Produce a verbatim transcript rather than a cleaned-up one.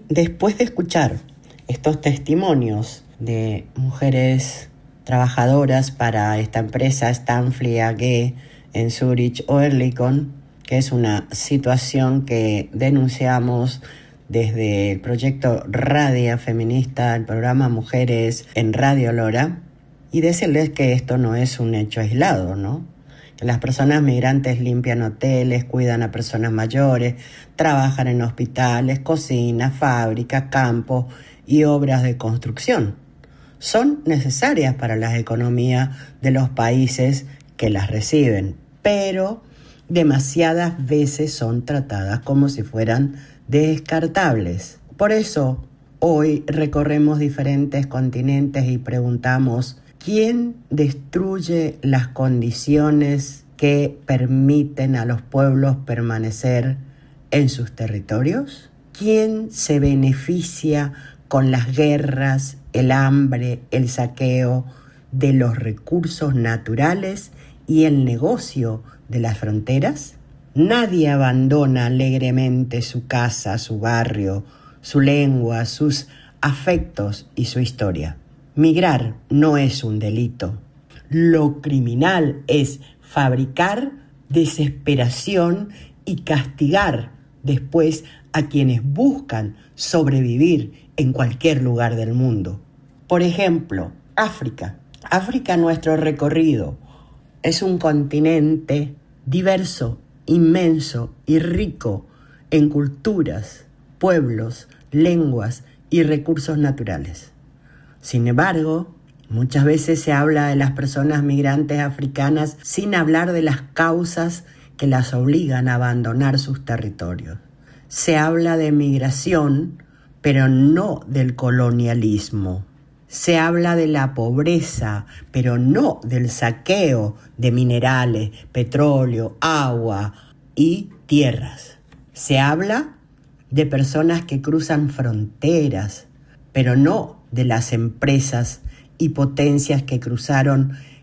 Después de escuchar estos testimonios de mujeres trabajadoras para esta empresa Stanfli A G en Zurich Oerlikon, que es una situación que denunciamos desde el proyecto Radia Feminista, el programa Mujeres en Radio Lora, y decirles que esto no es un hecho aislado, ¿no? Que las personas migrantes limpian hoteles, cuidan a personas mayores, trabajan en hospitales, cocinas, fábricas, campos y obras de construcción. Son necesarias para la economía de los países que las reciben, pero demasiadas veces son tratadas como si fueran descartables. Por eso, hoy recorremos diferentes continentes y preguntamos: ¿quién destruye las condiciones que permiten a los pueblos permanecer en sus territorios? ¿Quién se beneficia con las guerras, el hambre, el saqueo de los recursos naturales y el negocio de las fronteras? Nadie abandona alegremente su casa, su barrio, su lengua, sus afectos y su historia. Migrar no es un delito. Lo criminal es fabricar desesperación y castigar después a quienes buscan sobrevivir en cualquier lugar del mundo. Por ejemplo, África. África, nuestro recorrido, es un continente diverso, inmenso y rico en culturas, pueblos, lenguas y recursos naturales. Sin embargo, muchas veces se habla de las personas migrantes africanas sin hablar de las causas que las obligan a abandonar sus territorios. Se habla de migración, pero no del colonialismo. Se habla de la pobreza, pero no del saqueo de minerales, petróleo, agua y tierras. Se habla de personas que cruzan fronteras, pero no de las empresas y potencias que cruzaron